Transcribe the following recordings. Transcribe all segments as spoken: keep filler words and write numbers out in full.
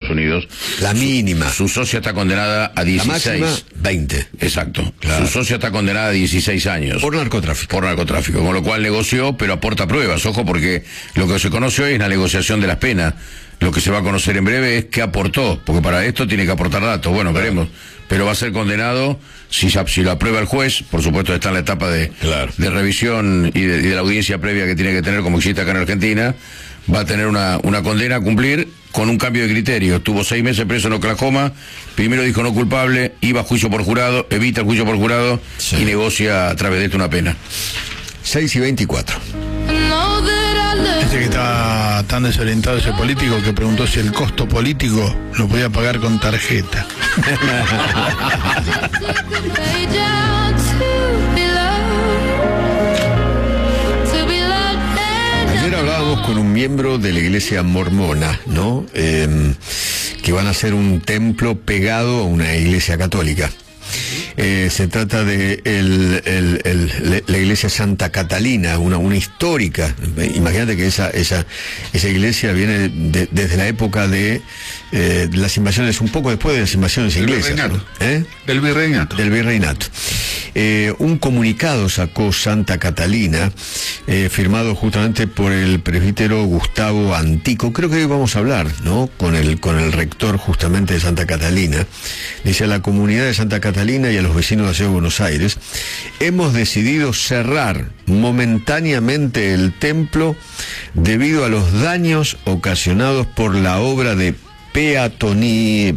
Unidos. La mínima. Su, su socia está condenada a dieciséis. La máxima, veinte. Exacto. Claro. Su socia está condenada a dieciséis años. Por narcotráfico. Por narcotráfico, con lo cual negoció, pero aporta pruebas. Ojo, porque lo que se conoce hoy es la negociación de las penas. Lo que se va a conocer en breve es qué aportó, porque para esto tiene que aportar datos. Bueno, claro. Veremos. Pero va a ser condenado, si, si lo aprueba el juez, por supuesto está en la etapa de, claro. de revisión y de, y de la audiencia previa que tiene que tener, como existe acá en Argentina, va a tener una, una condena a cumplir con un cambio de criterio. Estuvo seis meses preso en Oklahoma, primero dijo no culpable, iba a juicio por jurado, evita el juicio por jurado, sí. Y negocia a través de esto una pena. seis y veinticuatro. Este que estaba tan desorientado ese político que preguntó si el costo político lo podía pagar con tarjeta. Ayer hablábamos con un miembro de la iglesia mormona, ¿no? Eh, que van a hacer un templo pegado a una iglesia católica. Eh, se trata de el, el, el, la iglesia Santa Catalina, una, una histórica. Imagínate que esa, esa, esa iglesia viene de, desde la época de eh, las invasiones, un poco después de las invasiones inglesas. Virreinato. ¿Eh? Del virreinato. Del virreinato. Eh, un comunicado sacó Santa Catalina, eh, firmado justamente por el presbítero Gustavo Antico. Creo que hoy vamos a hablar, ¿no? Con el, con el rector justamente de Santa Catalina. Dice: a la comunidad de Santa Catalina y a los vecinos de la ciudad de Buenos Aires, hemos decidido cerrar momentáneamente el templo debido a los daños ocasionados por la obra de peatoni,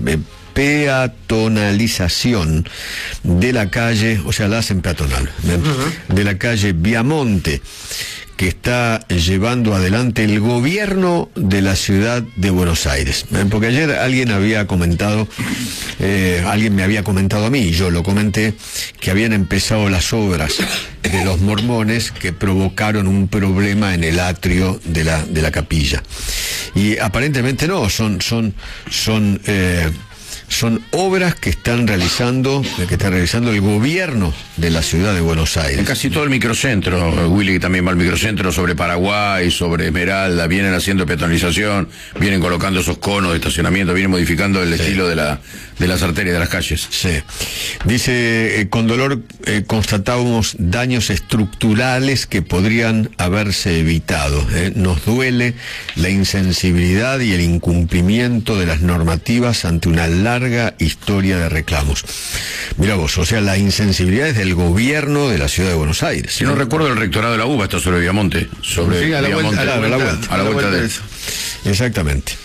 peatonalización de la calle, o sea, la hacen peatonal, ¿eh? Uh-huh. De la calle Viamonte, que está llevando adelante el gobierno de la ciudad de Buenos Aires. Porque ayer alguien había comentado, eh, alguien me había comentado a mí, y yo lo comenté, que habían empezado las obras de los mormones que provocaron un problema en el atrio de la, de la capilla. Y aparentemente no, son, son, son, eh, son obras que están realizando, que está realizando el gobierno de la ciudad de Buenos Aires. En casi todo el microcentro, Willy también va al microcentro, sobre Paraguay, sobre Esmeralda, vienen haciendo peatonalización, vienen colocando esos conos de estacionamiento, vienen modificando el sí. estilo de la de las arterias de las calles. Sí. Dice, eh, con dolor eh, constatamos daños estructurales que podrían haberse evitado. Eh. Nos duele la insensibilidad y el incumplimiento de las normativas ante una larga historia de reclamos. Mira vos, o sea, la insensibilidad es del gobierno de la ciudad de Buenos Aires. Si no, no recuerdo, el rectorado de la U B A está sobre Viamonte. Sobre sí, a la Viamonte, vuelta, a la, a la vuelta, a la vuelta de eso. Exactamente.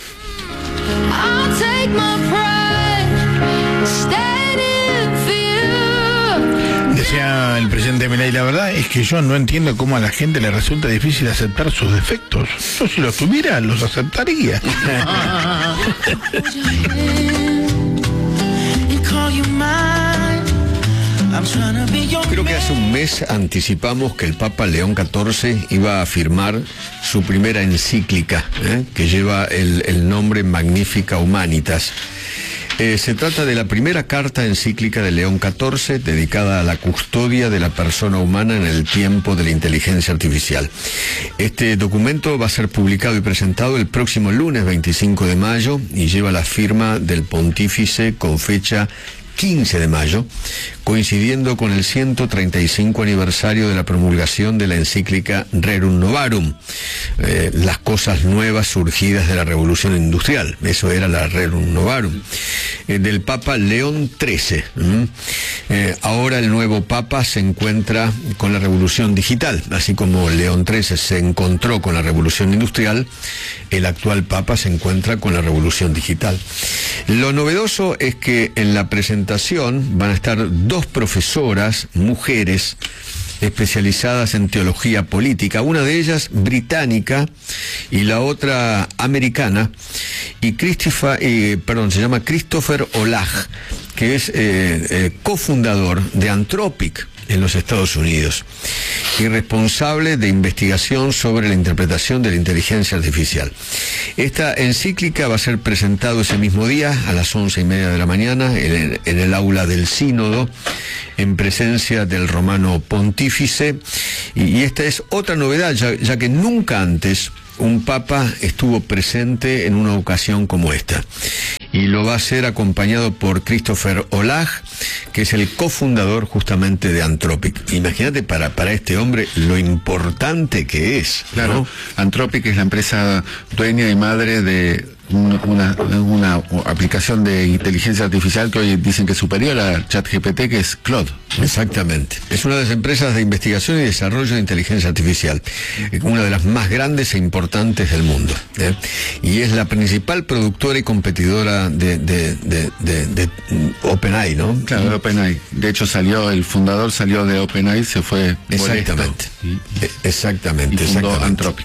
Decía el presidente Milei, la verdad es que yo no entiendo cómo a la gente le resulta difícil aceptar sus defectos. Yo si los tuviera, los aceptaría. Creo que hace un mes anticipamos que el Papa León catorce iba a firmar su primera encíclica, ¿eh? que lleva el, el nombre Magnificat Humanitas. Eh, se trata de la primera carta encíclica de León catorce dedicada a la custodia de la persona humana en el tiempo de la inteligencia artificial. Este documento va a ser publicado y presentado el próximo lunes veinticinco de mayo y lleva la firma del pontífice con fecha quince de mayo, coincidiendo con el ciento treinta y cinco aniversario de la promulgación de la encíclica Rerum Novarum, eh, las cosas nuevas surgidas de la revolución industrial. Eso era la Rerum Novarum, eh, del Papa León trece. ¿Mm? Eh, ahora el nuevo Papa se encuentra con la revolución digital, así como León trece se encontró con la revolución industrial, el actual Papa se encuentra con la revolución digital. Lo novedoso es que en la presentación van a estar dos profesoras, mujeres, especializadas en teología política, una de ellas británica y la otra americana, y Christopher, eh, perdón, se llama Christopher Olah, que es eh, eh, cofundador de Anthropic en los Estados Unidos y responsable de investigación sobre la interpretación de la inteligencia artificial. Esta encíclica va a ser presentado ese mismo día a las once y media de la mañana en, en el aula del Sínodo, en presencia del romano pontífice, y, y esta es otra novedad, ya, ya que nunca antes un papa estuvo presente en una ocasión como esta. lo va a hacer acompañado por Christopher Olah, que es el cofundador justamente de Anthropic. Imagínate para, para este hombre lo importante que es. Claro, ¿no? Anthropic es la empresa dueña y madre de una, una, una aplicación de inteligencia artificial que hoy dicen que es superior a ChatGPT, que es Claude. Exactamente. Es una de las empresas de investigación y desarrollo de inteligencia artificial, una de las más grandes e importantes del mundo. ¿eh? Y es la principal productora y competidora de, de, de, de, de OpenAI, ¿no? Claro, de OpenAI. De hecho, salió, el fundador salió de OpenAI, se fue. Exactamente. Y, exactamente. Y fundó exactamente. Anthropic.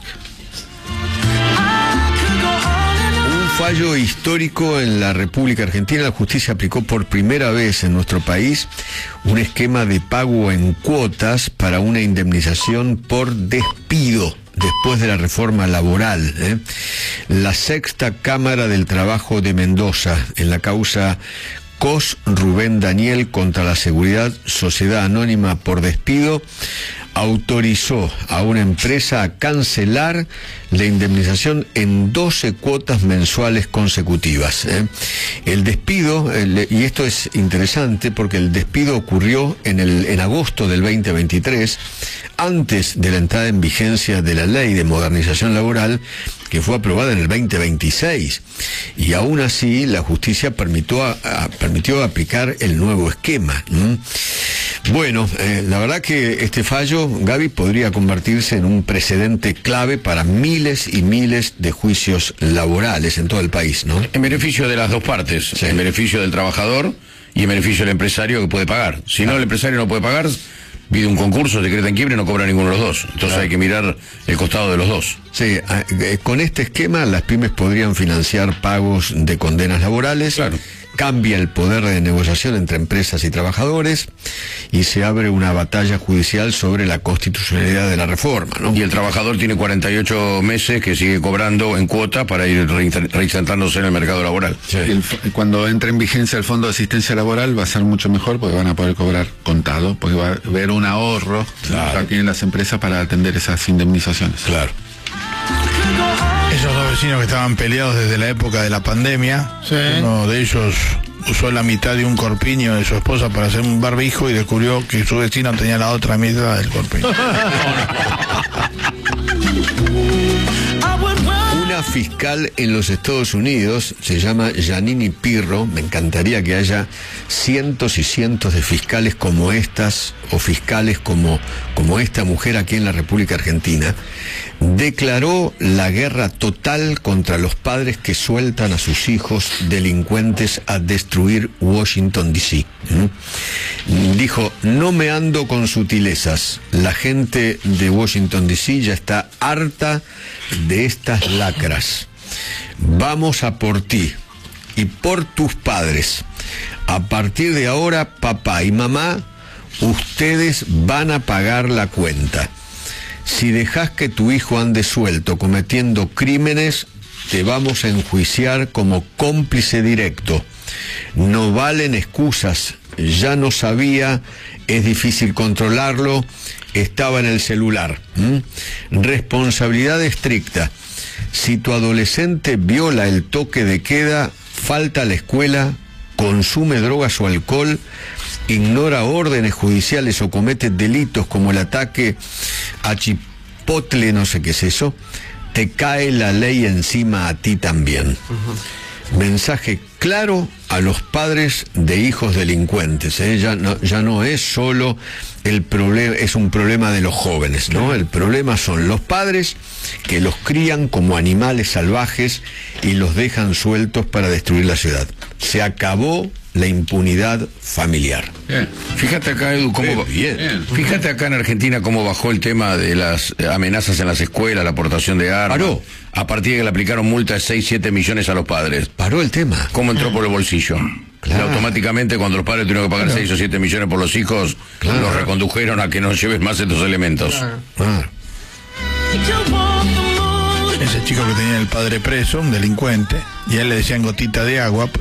Fallo histórico en la República Argentina. La justicia aplicó por primera vez en nuestro país un esquema de pago en cuotas para una indemnización por despido después de la reforma laboral. ¿eh? La sexta Cámara del Trabajo de Mendoza, en la causa Cos Rubén Daniel contra la Seguridad Sociedad Anónima por despido, autorizó a una empresa a cancelar la indemnización en doce cuotas mensuales consecutivas. ¿eh? El despido, el, y esto es interesante porque el despido ocurrió en, el, en agosto del veinte veintitrés, antes de la entrada en vigencia de la Ley de Modernización Laboral, que fue aprobada en el veinte veintiséis. Y aún así la justicia permitió, a, a, permitió aplicar el nuevo esquema. ¿m? Bueno, eh, la verdad que este fallo, Gaby, podría convertirse en un precedente clave para miles y miles de juicios laborales en todo el país, ¿no? En beneficio de las dos partes, sí. En beneficio del trabajador y en beneficio del empresario que puede pagar. Si no, el empresario no puede pagar, pide un concurso, decreta en quiebre y no cobra ninguno de los dos. Entonces claro. Hay que mirar el costado de los dos. Sí, con este esquema las pymes podrían financiar pagos de condenas laborales. Claro. Cambia el poder de negociación entre empresas y trabajadores y se abre una batalla judicial sobre la constitucionalidad de la reforma, ¿no? Y el trabajador tiene cuarenta y ocho meses que sigue cobrando en cuota para ir reinsertándose en el mercado laboral. Sí. El, cuando entre en vigencia el Fondo de Asistencia Laboral va a ser mucho mejor porque van a poder cobrar contado, porque va a haber un ahorro claro. que tienen las empresas para atender esas indemnizaciones. Claro. Esos dos vecinos que estaban peleados desde la época de la pandemia, sí. Uno de ellos usó la mitad de un corpiño de su esposa para hacer un barbijo y descubrió que su vecino tenía la otra mitad del corpiño. Una fiscal en los Estados Unidos se llama Janini Pirro. Me encantaría que haya cientos y cientos de fiscales como estas o fiscales como, como esta mujer aquí en la República Argentina. Declaró la guerra total contra los padres que sueltan a sus hijos delincuentes a destruir Washington D C ¿Mm? Dijo, no me ando con sutilezas. La gente de Washington D C ya está harta de estas lacras. Vamos a por ti y por tus padres. A partir de ahora, papá y mamá, ustedes van a pagar la cuenta. Si dejas que tu hijo ande suelto cometiendo crímenes, te vamos a enjuiciar como cómplice directo. No valen excusas. Ya no sabía, es difícil controlarlo, estaba en el celular. ¿Mm? Responsabilidad estricta. Si tu adolescente viola el toque de queda, falta a la escuela, consume drogas o alcohol, ignora órdenes judiciales o comete delitos como el ataque a Chipotle, no sé qué es eso, te cae la ley encima a ti también. Uh-huh. Mensaje claro a los padres de hijos delincuentes, ¿eh? ya, no, ya no es solo el problema, es un problema de los jóvenes, ¿no? El problema son los padres que los crían como animales salvajes y los dejan sueltos para destruir la ciudad. Se acabó la impunidad familiar. Bien. Fíjate acá, Edu, cómo, bien, bien. Fíjate acá en Argentina cómo bajó el tema de las amenazas en las escuelas, la aportación de armas. Paró. A partir de que le aplicaron multa de seis, siete millones a los padres. Paró el tema. ¿Cómo entró por el bolsillo? Claro. Y automáticamente cuando los padres tuvieron que pagar claro. seis o siete millones por los hijos, claro. los recondujeron a que no lleves más estos elementos. Claro. Ah. Ese chico que tenía el padre preso, un delincuente, y a él le decían gotita de agua.